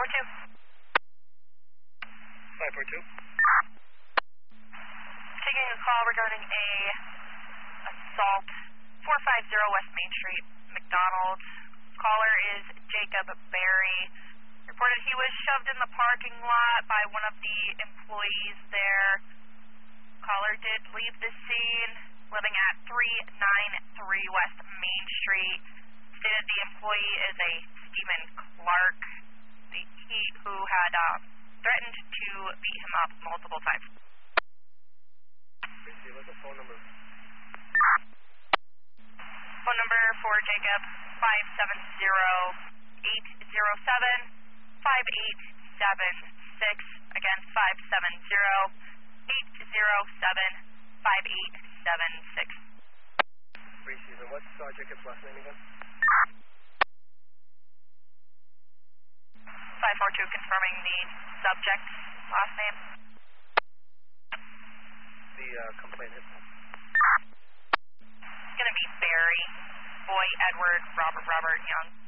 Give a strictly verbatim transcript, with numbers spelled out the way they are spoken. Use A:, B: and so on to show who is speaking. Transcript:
A: two.
B: five four two.
A: Taking a call regarding a assault, four five zero West Main Street, McDonald's. Caller is Jacob Berry. Reported he was shoved in the parking lot by one of the employees there. Caller did leave the scene, living at three ninety-three West Main Street. Stated the employee is a Stephen Clark, the, he who had uh, threatened to beat him up multiple times.
B: Receive what's the phone number?
A: Phone number for Jacob, five seven zero, eight zero seven, five eight seven six. Again, five seven zero, eight zero seven, five eight seven six.
B: Receive. And what's uh, Jacob's last name again?
A: five four two confirming the subject's last name.
B: The uh, complainant.
A: It's going to be Barry, Boy, Edward, Robert, Robert, Young.